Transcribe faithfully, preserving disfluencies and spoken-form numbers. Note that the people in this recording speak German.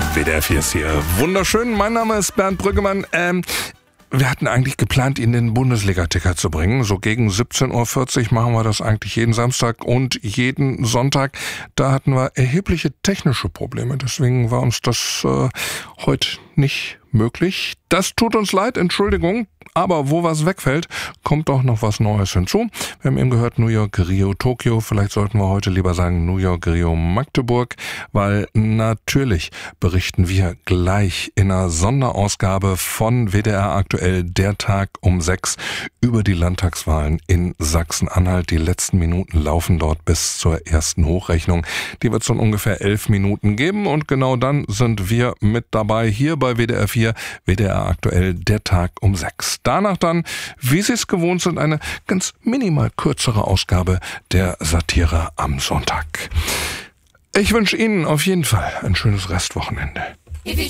W D R vier ist hier. Wunderschön, mein Name ist Bernd Brüggemann. Ähm, wir hatten eigentlich geplant, Ihnen den Bundesliga-Ticker zu bringen. So gegen siebzehn Uhr vierzig machen wir das eigentlich jeden Samstag und jeden Sonntag. Da hatten wir erhebliche technische Probleme. Deswegen war uns das äh, heute nicht möglich. Das tut uns leid, Entschuldigung. Aber wo was wegfällt, kommt doch noch was Neues hinzu. Wir haben eben gehört, New York, Rio, Tokio. Vielleicht sollten wir heute lieber sagen New York, Rio, Magdeburg, weil natürlich berichten wir gleich in einer Sonderausgabe von W D R aktuell, der Tag um sechs, über die Landtagswahlen in Sachsen-Anhalt. Die letzten Minuten laufen dort bis zur ersten Hochrechnung. Die wird es in ungefähr elf Minuten geben und genau dann sind wir mit dabei hier bei W D R vier, W D R aktuell, der Tag um sechs. Danach dann, wie Sie es gewohnt sind, eine ganz minimal kürzere Ausgabe der Satire am Sonntag. Ich wünsche Ihnen auf jeden Fall ein schönes Restwochenende.